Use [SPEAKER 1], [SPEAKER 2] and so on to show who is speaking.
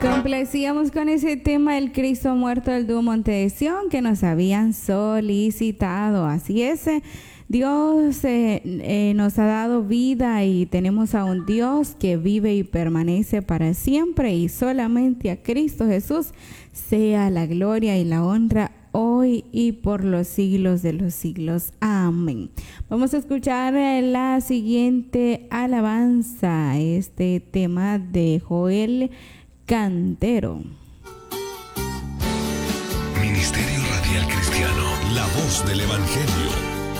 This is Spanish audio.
[SPEAKER 1] Complacíamos con ese tema el Cristo muerto del dúo Monte de Sión que nos habían solicitado. Así es, Dios nos ha dado vida y tenemos a un Dios que vive y permanece para siempre, y solamente a Cristo Jesús sea la gloria y la honra hoy y por los siglos de los siglos. Amén. Vamos a escuchar la siguiente alabanza, este tema de Joel Cantero.
[SPEAKER 2] Ministerio Radial Cristiano, la voz del Evangelio.